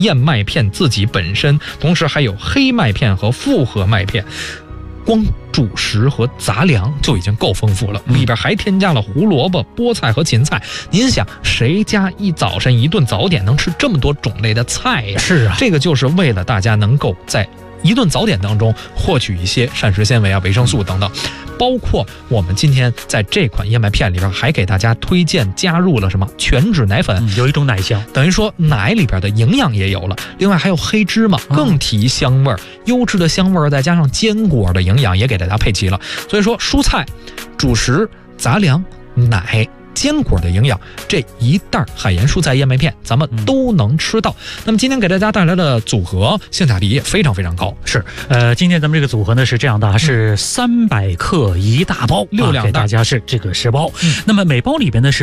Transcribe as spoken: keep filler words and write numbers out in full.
燕麦片自己本身，同时还有黑麦片和复合麦片。光主食和杂粮就已经够丰富了，里边还添加了胡萝卜、菠菜和芹菜。您想，谁家一早晨一顿早点能吃这么多种类的菜呀？ 是啊， 这个就是为了大家能够在一顿早点当中获取一些膳食纤维啊、维生素等等。包括我们今天在这款燕麦片里边还给大家推荐加入了什么全脂奶粉、 嗯、有一种奶香， 等于说奶里边的营养也有了，另外还有黑芝麻更提香味儿、哦、优质的香味儿，再加上坚果的营养也给大家配齐了。所以说蔬菜、主食、杂粮、奶、坚果的营养，这一袋海盐蔬菜燕麦片咱们都能吃到、嗯、那么今天给大家带来的组合性价比也非常非常高。 是呃，今天咱们这个组合呢是这样的，是三百克一大包， 六两袋、 啊、给大家是这个十包、嗯、那么每包里边呢是